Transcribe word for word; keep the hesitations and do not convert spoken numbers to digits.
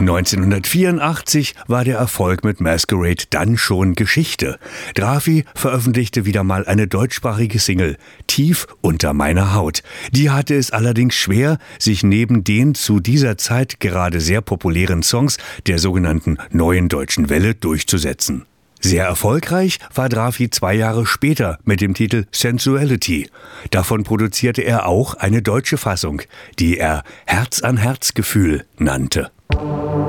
neunzehnhundertvierundachtzig war der Erfolg mit Masquerade dann schon Geschichte. Drafi veröffentlichte wieder mal eine deutschsprachige Single, Tief unter meiner Haut. Die hatte es allerdings schwer, sich neben den zu dieser Zeit gerade sehr populären Songs der sogenannten Neuen Deutschen Welle durchzusetzen. Sehr erfolgreich war Drafi zwei Jahre später mit dem Titel Sensuality. Davon produzierte er auch eine deutsche Fassung, die er Herz an Herz Gefühl nannte.